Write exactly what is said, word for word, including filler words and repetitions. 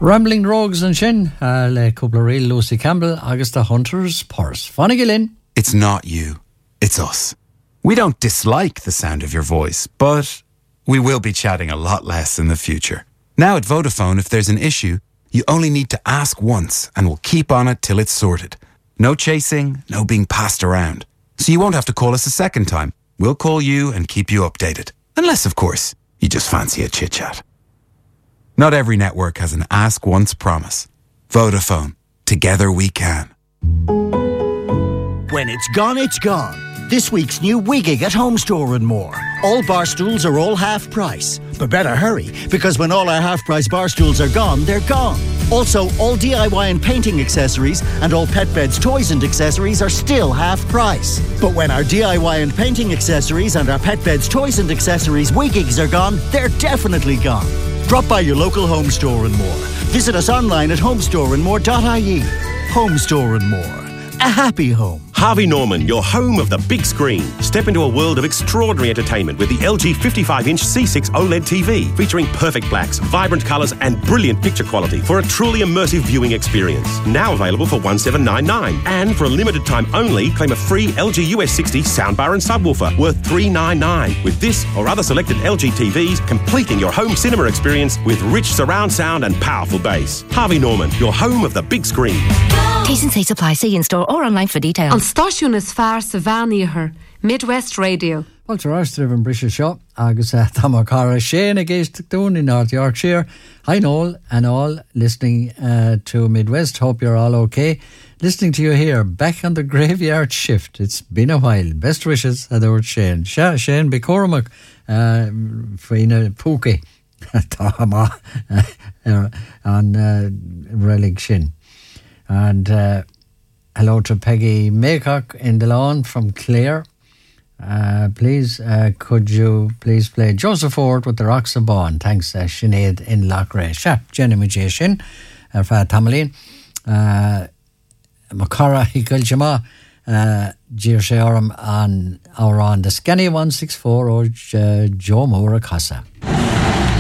Rambling Rogues and Shin, uh, le couple real Lucy Campbell, August the Hunter's Purse. Funny Gillin. It's not you, it's us. We don't dislike the sound of your voice, but we will be chatting a lot less in the future. Now at Vodafone, if there's an issue, you only need to ask once and we'll keep on it till it's sorted. No chasing, no being passed around. So you won't have to call us a second time. We'll call you and keep you updated. Unless, of course, you just fancy a chit-chat. Not every network has an ask once promise. Vodafone. Together we can. When it's gone, it's gone. This week's new Wigging at Home Store and More. All bar stools are all half price. But better hurry, because when all our half price bar stools are gone, they're gone. Also, all D I Y and painting accessories and all pet beds, toys and accessories are still half price. But when our D I Y and painting accessories and our pet beds, toys and accessories Wiggigs are gone, they're definitely gone. Drop by your local Home Store and More. Visit us online at homestore and more dot I E. Home Store and More. A happy home. Harvey Norman, your home of the big screen. Step into a world of extraordinary entertainment with the L G fifty-five inch C six OLED T V, featuring perfect blacks, vibrant colours and brilliant picture quality for a truly immersive viewing experience. Now available for one seven nine nine. And for a limited time only, claim a free L G U S sixty soundbar and subwoofer worth three nine nine. With this or other selected L G T Vs, completing your home cinema experience with rich surround sound and powerful bass. Harvey Norman, your home of the big screen. T's and C's apply. See in store or online for details. An stáisiún is fearr sa bheanaíochar, Midwest Radio. Well, to our Striven Brisha Shop, Agus uh, Tamakara Shane against Doon in North Yorkshire. Hi Noel and all listening uh, to Midwest. Hope you're all okay. Listening to you here, back on the graveyard shift. It's been a while. Best wishes, Adore Shane. Sh- Shane Bicormac, uh, Frina Pookie, Tama, on uh, Relic Shin. And uh, hello to Peggy Maycock in the lawn from Clare. Uh, please, uh, could you please play Joseph Ford with the Rocks of Bawn? Thanks, uh, Sinead in Lochray. Sha, Jenny Majeshin, uh, Fa Tamalin, uh, Makara Hikaljama, uh, Jir Sheoram on our on the Scanny one six four or uh, Joe Moore Casa.